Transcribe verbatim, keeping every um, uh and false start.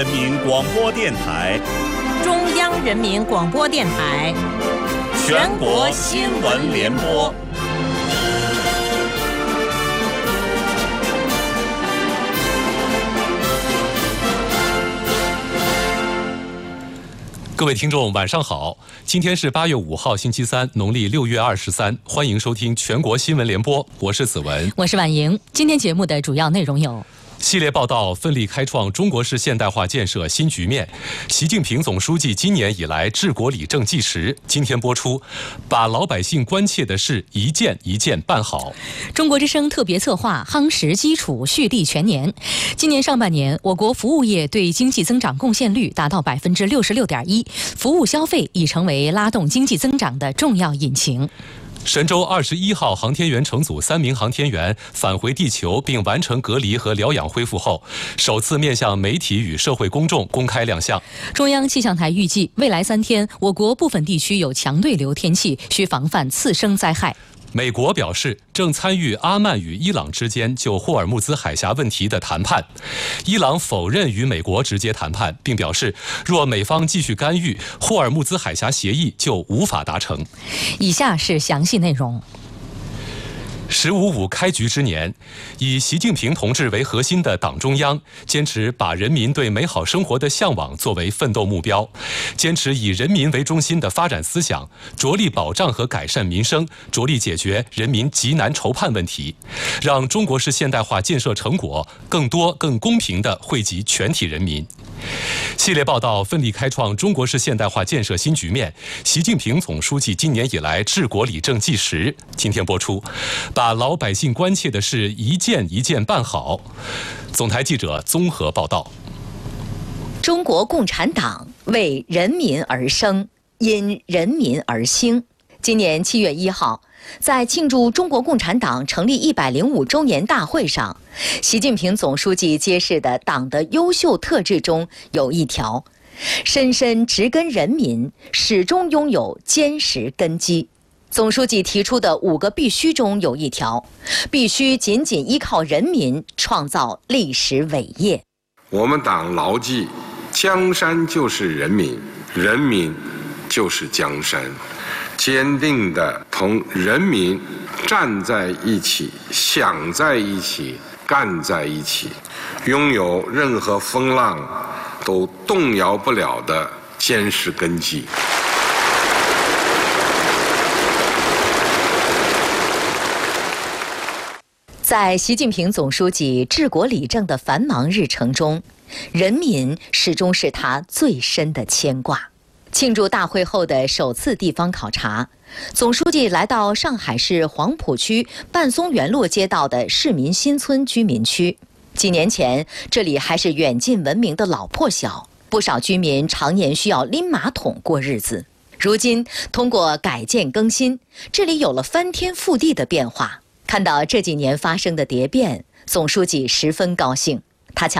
人民广播电台、 中央人民广播电台、 全国新闻联播。 各位听众，晚上好！今天是八月五号，星期三，农历六月二十三。欢迎收听全国新闻联播，我是子文， 我是婉莹。今天节目的主要内容有： 系列报道奋力开创中国式现代化建设新局面，习近平总书记今年以来治国理政纪实。今天播出，把老百姓关切的事一件一件办好。 中国之声特别策划夯实基础，蓄力全年。今年上半年，我国服务业对经济增长贡献率达到百分之六十六点一，服务消费已成为拉动经济增长的重要引擎。 神舟二十一号航天员乘组三名航天员返回地球并完成隔离和疗养恢复后，首次面向媒体与社会公众公开亮相。 中央气象台预计，未来三天，我国部分地区有强对流天气，需防范次生灾害。 美国表示正参与阿曼与伊朗之间就霍尔木兹海峡问题的谈判。伊朗否认与美国直接谈判，并表示若美方继续干预，霍尔木兹海峡协议就无法达成。 以下是详细内容。 十五五开局之年，以习近平同志为核心的党中央坚持把人民对美好生活的向往作为奋斗目标，坚持以人民为中心的发展思想，着力保障和改善民生，着力解决人民急难愁盼问题，让中国式现代化建设成果更多更公平地惠及全体人民。系列报道奋力开创中国式现代化建设新局面，习近平总书记今年以来治国理政纪实。今天播出，把老百姓关切的事一件一件办好。总台记者综合报道。 中国共产党为人民而生，因人民而兴。今年七月一号，在庆祝中国共产党成立一百零五周年大会上，习近平总书记揭示的党的优秀特质中有一条：深深植根人民，始终拥有坚实根基。总书记提出的五个必须中有一条：必须紧紧依靠人民，创造历史伟业。 我们党牢记，江山就是人民，人民就是江山。坚定地同人民站在一起，想在一起，干在一起，拥有任何风浪都动摇不了的坚实根基。 在习近平总书记治国理政的繁忙日程中，人民始终是他最深的牵挂。庆祝大会后的首次地方考察，总书记来到上海市黄浦区半松园路街道的市民新村居民区。几年前，这里还是远近闻名的老破小，不少居民常年需要拎马桶过日子。如今，通过改建更新，这里有了翻天覆地的变化。看到这几年发生的蝶变，总书记十分高兴。他强